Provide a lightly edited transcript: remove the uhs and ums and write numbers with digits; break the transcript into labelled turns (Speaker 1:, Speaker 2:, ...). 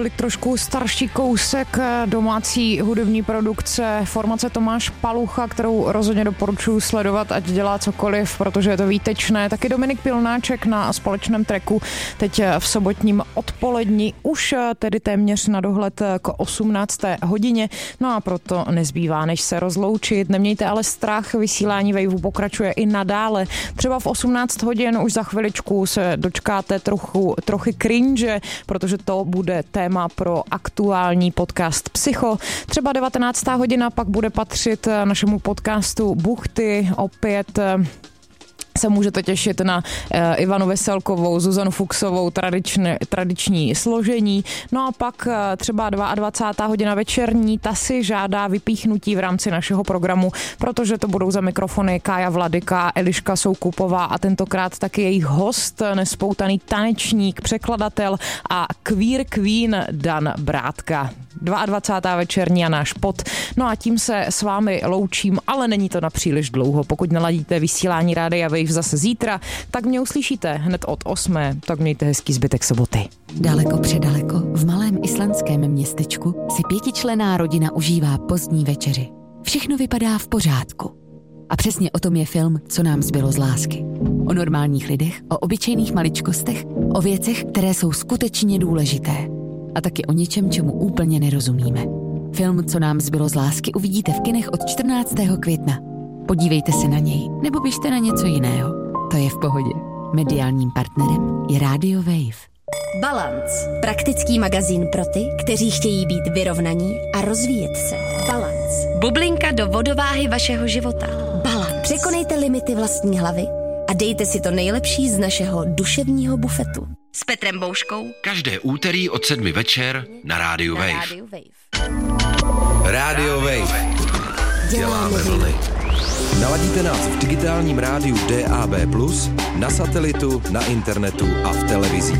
Speaker 1: tolik trošku starší kousek domácí hudební produkce formace Tomáš Palucha, kterou rozhodně doporučuji sledovat, ať dělá cokoliv, protože je to výtečné. Taky Dominik Pilnáček na společném tracku teď v sobotním odpoledni, už tedy téměř na dohled k 18. hodině. No a proto nezbývá, než se rozloučit. Nemějte ale strach, vysílání Waveu pokračuje i nadále. Třeba v 18 hodin už za chviličku se dočkáte trochy cringe, protože to bude téma pro aktuální podcast Psycho. Třeba 19. hodina pak bude patřit našemu podcastu Buchty. Opět se můžete těšit na Ivanu Veselkovou, Zuzanu Fuchsovou, tradiční složení. No a pak třeba 22. hodina večerní, ta si žádá vypíchnutí v rámci našeho programu, protože to budou za mikrofony Kája Vladyka, Eliška Soukupová a tentokrát taky jejich host, nespoutaný tanečník, překladatel a queer queen Dan Brátka. 22. večerní a náš pod. No a tím se s vámi loučím, ale není to na příliš dlouho. Pokud naladíte vysílání Rádia Wave zase zítra, tak mě uslyšíte hned od 8. Tak mějte hezký zbytek soboty.
Speaker 2: Daleko předaleko v malém islandském městečku si 5členná rodina užívá pozdní večeři. Všechno vypadá v pořádku. A přesně o tom je film Co nám zbylo z lásky. O normálních lidech, o obyčejných maličkostech, o věcech, které jsou skutečně důležité. A taky o něčem, čemu úplně nerozumíme. Film Co nám zbylo z lásky uvidíte v kinech od 14. května. Podívejte se na něj, nebo běžte na něco jiného. To je v pohodě. Mediálním partnerem je Radio Wave.
Speaker 3: Balance. Praktický magazín pro ty, kteří chtějí být vyrovnaní a rozvíjet se. Balance. Bublinka do vodováhy vašeho života. Balance. Překonejte limity vlastní hlavy a dejte si to nejlepší z našeho duševního bufetu. S Petrem Bouškou.
Speaker 4: Každé úterý od 7 večer na Rádiu Wave.
Speaker 5: Radio Wave. Děláme vlny. Naladíte nás v digitálním rádiu DAB+, na satelitu, na internetu a v televizi.